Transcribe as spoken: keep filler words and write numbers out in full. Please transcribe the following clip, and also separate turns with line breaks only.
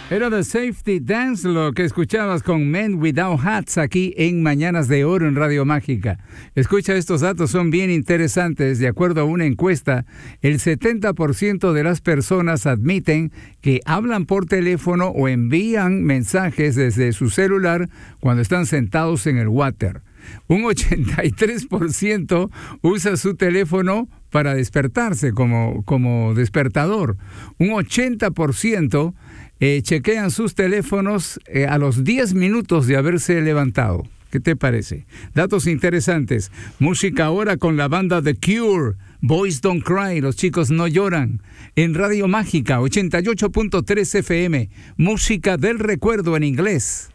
Era The Safety Dance lo que escuchabas con Men Without Hats aquí en Mañanas de Oro en Radio Mágica. Escucha, estos datos son bien interesantes. De acuerdo a una encuesta, el setenta por ciento de las personas admiten que hablan por teléfono o envían mensajes desde su celular cuando están sentados en el water. Un ochenta y tres por ciento usa su teléfono para despertarse como, como despertador. Un ochenta por ciento eh, chequean sus teléfonos eh, a los diez minutos de haberse levantado. ¿Qué te parece? Datos interesantes. Música ahora con la banda The Cure. Boys Don't Cry, los chicos no lloran. En Radio Mágica, ochenta y ocho punto tres F M. Música del recuerdo en inglés.